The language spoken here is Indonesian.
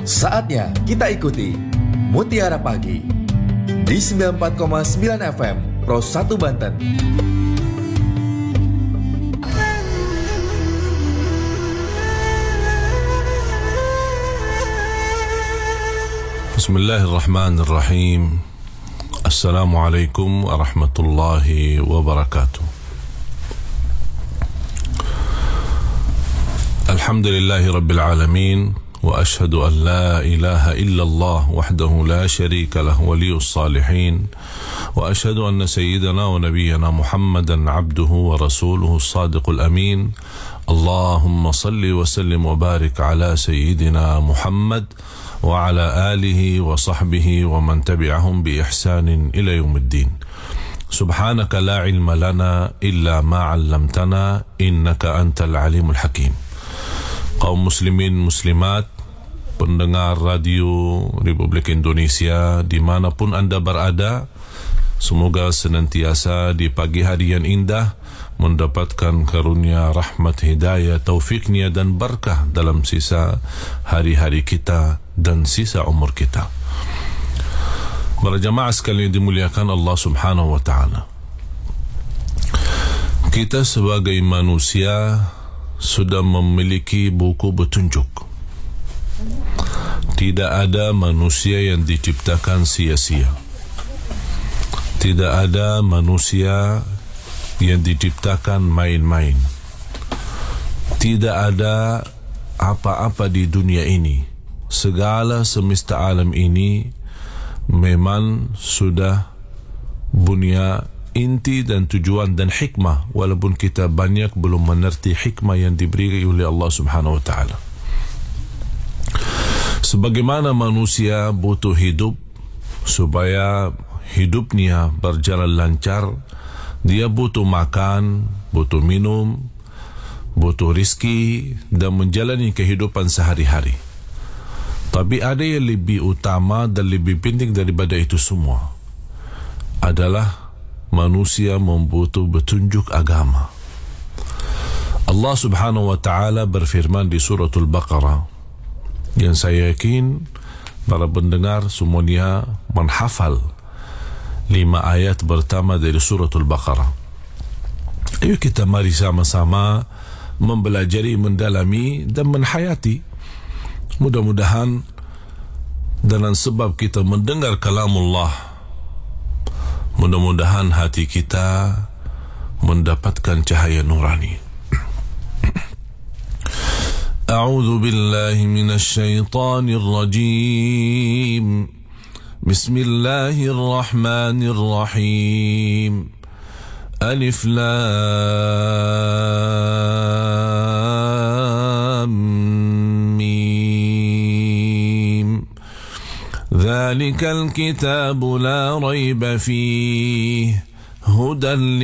Saatnya kita ikuti Mutiara Pagi di 94,9 FM Pro 1 Banten. Bismillahirrahmanirrahim. Assalamualaikum warahmatullahi wabarakatuh. Alhamdulillahi rabbil alamin. وأشهد أن لا إله إلا الله وحده لا شريك له ولي الصالحين وأشهد أن سيدنا ونبينا محمدا عبده ورسوله الصادق الأمين اللهم صل وسلم وبارك على سيدنا محمد وعلى آله وصحبه ومن تبعهم بإحسان إلى يوم الدين سبحانك لا علم لنا إلا ما علمتنا إنك أنت العليم الحكيم. Kaum muslimin muslimat, pendengar radio Republik Indonesia dimanapun Anda berada, semoga senantiasa di pagi hari yang indah mendapatkan karunia rahmat, hidayah, taufiknya dan berkah dalam sisa hari-hari kita dan sisa umur kita. Para jamaah sekalian dimuliakan Allah Subhanahu wa Ta'ala, kita sebagai manusia sudah memiliki buku petunjuk. Tidak ada manusia yang diciptakan sia-sia. Tidak ada manusia yang diciptakan main-main. Tidak ada apa-apa di dunia ini. Segala semesta alam ini memang sudah punya inti dan tujuan dan hikmah, walaupun kita banyak belum mengerti hikmah yang diberi oleh Allah Subhanahu wa Ta'ala. Sebagaimana manusia butuh hidup, supaya hidupnya berjalan lancar, dia butuh makan, butuh minum, butuh rizki dan menjalani kehidupan sehari-hari. Tapi ada yang lebih utama dan lebih penting daripada itu semua, adalah manusia membutuh petunjuk agama. Allah Subhanahu wa Ta'ala berfirman di suratul Baqarah, yang saya yakin para pendengar semuanya menghafal 5 ayat pertama dari suratul Baqarah. Ayo kita mari sama-sama mempelajari, mendalami dan menhayati. Mudah-mudahan dengan sebab kita mendengar kalamullah, mudah-mudahan hati kita mendapatkan cahaya nurani. A'udzu billahi minasy syaithanir rajim. Bismillahirrahmanirrahim. Alif lam mim. ذلك الكتاب لا ريب فيه هدى